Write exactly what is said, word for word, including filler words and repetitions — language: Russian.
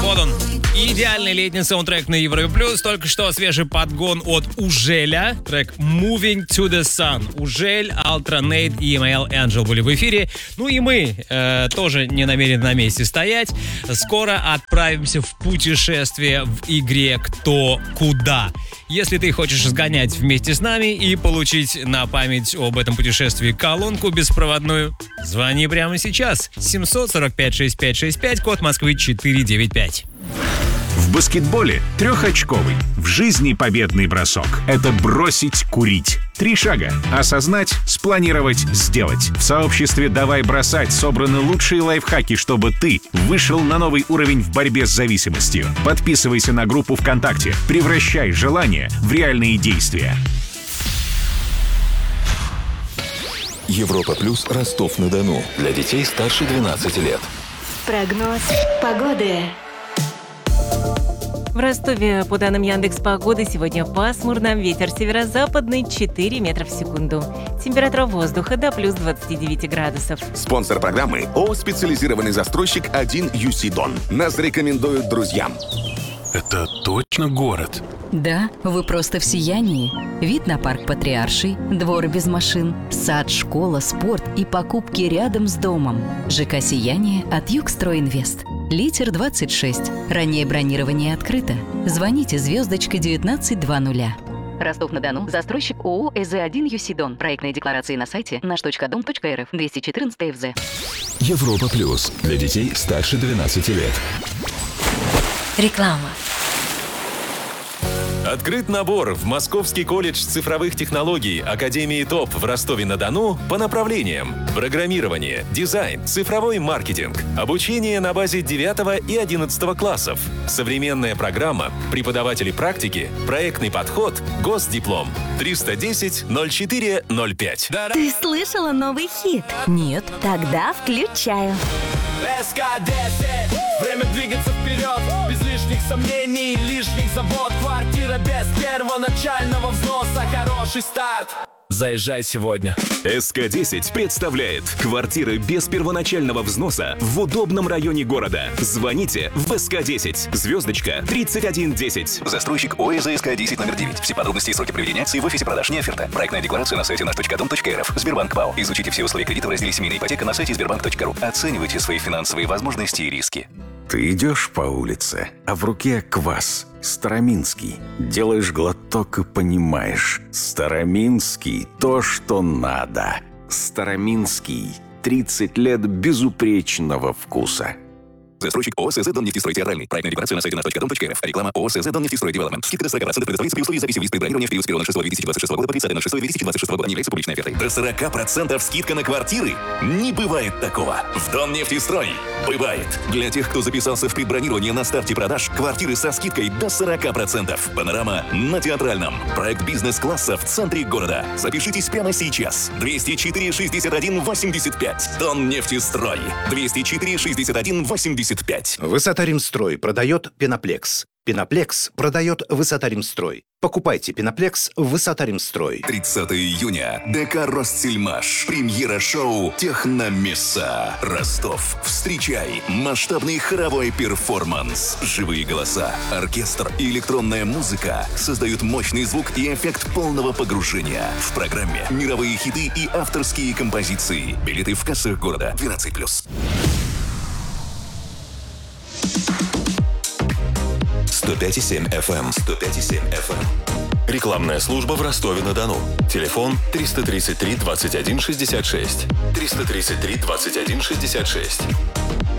Вот он, идеальный летний саундтрек на Европе Плюс. Только что свежий подгон от Ужеля. Трек Moving to the Sun. Ужель, Алтранейт и Эмаэл Энджел были в эфире. Ну и мы э, тоже не намерены на месте стоять. Скоро отправимся в путешествие в игре «Кто куда». Если ты хочешь сгонять вместе с нами и получить на память об этом путешествии колонку беспроводную, звони прямо сейчас. семь сорок пять шестьдесят пять шестьдесят пять, код Москвы четыреста девяносто пять. В баскетболе трехочковый. В жизни победный бросок. Это бросить курить. Три шага. Осознать, спланировать, сделать. В сообществе «Давай бросать» собраны лучшие лайфхаки, чтобы ты вышел на новый уровень в борьбе с зависимостью. Подписывайся на группу ВКонтакте. Превращай желания в реальные действия. Европа Плюс, Ростов-на-Дону. Для детей старше двенадцати лет. Прогноз погоды. В Ростове, по данным Яндекс.Погоды, сегодня пасмурно, ветер северо-западный четыре метра в секунду. Температура воздуха до плюс двадцати девяти градусов. Спонсор программы ООО «Специализированный застройщик один ю си Дон». Нас рекомендуют друзьям. Это точно город? Да, вы просто в сиянии. Вид на парк Патриарший, двор без машин, сад, школа, спорт и покупки рядом с домом. ЖК «Сияние» от Югстройинвест. Литер двадцать шесть. Раннее бронирование открыто. Звоните звездочка девятнадцать двадцать. Ростов-на-Дону. Застройщик ООО «ЭЗ один ю си Дон». Проектные декларации на сайте наш точка дом точка эр эф. двести четырнадцать эф зэ. Европа Плюс. Для детей старше двенадцати лет. Реклама. Открыт набор в Московский колледж цифровых технологий Академии ТОП в Ростове-на-Дону по направлениям: программирование, дизайн, цифровой маркетинг, обучение на базе девятого и одиннадцатого классов, современная программа, преподаватели практики, проектный подход, госдиплом. триста десять ноль четыре ноль пять. Ты слышала новый хит? Нет. Тогда включаю. эс ка десять. Время двигаться вперед, без лишних сомнений, лишних забот. Квартира без первоначального взноса, хороший старт. Заезжай сегодня. эс ка десять представляет квартиры без первоначального взноса в удобном районе города. Звоните в эс ка десять. Звездочка тридцать один десять. Застройщик ООО эс ка десять номер девять. Все подробности и сроки проведения акции в офисе продаж не оферта. Проектная декларация на сайте наш точка дом точка эр эф. Сбербанк ПАО. Изучите все условия кредита в разделе «Семейная ипотека» на сайте сбербанк точка ру. Оценивайте свои финансовые возможности и риски. Ты идешь по улице, а в руке квас. Староминский. Делаешь глоток и понимаешь. Староминский – то, что надо. Староминский. тридцать лет безупречного вкуса. Застройщик ООО «СЗ Дон нефтестрой Театральный». Проектная декларация на сайте наш точка дом точка эр эф. Реклама ООО «СЗ Дон нефтестрой Девелопмент». Скидка до сорок процентов предоставляется при условии записи в лист бронирования в период с первого ноль шестого две тысячи двадцать шестого года по тридцатое ноль шестое две тысячи двадцать шестого года. Не является публичной офертой. До сорок процентов скидка на квартиры? Не бывает такого. В Дон нефтестрой бывает. Для тех, кто записался в предбронирование на старте продаж, квартиры со скидкой до сорок процентов. Панорама на Театральном. Проект бизнес-класса в центре города. Запишитесь прямо сейчас. двести четыре шестьдесят один восемьдесят пять. Дон нефтестрой. двести четыре шестьдесят один восемьдесят пять. Высота-Римстрой продает Пеноплекс. Пеноплекс продает Высота-Римстрой. Покупайте Пеноплекс в Высота-Римстрой. тридцатого июня. ДК «Ростсельмаш». Премьера шоу «Техномесса». Ростов. Встречай. Масштабный хоровой перформанс. Живые голоса, оркестр и электронная музыка создают мощный звук и эффект полного погружения. В программе мировые хиты и авторские композиции. Билеты в кассах города. двенадцать плюс. сто пять и семь эф эм. сто пять и семь эф эм. Рекламная служба в Ростове-на-Дону. Телефон триста тридцать три двадцать один шестьдесят шесть. триста тридцать три двадцать один шестьдесят шесть.